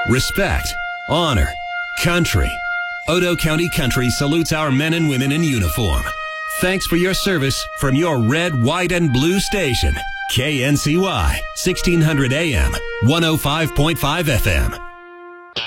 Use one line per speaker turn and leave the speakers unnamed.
respect, honor, country. Odo County Country salutes our men and women in uniform. Thanks for your service from your red, white, and blue station. KNCY, 1600 AM, 105.5 FM.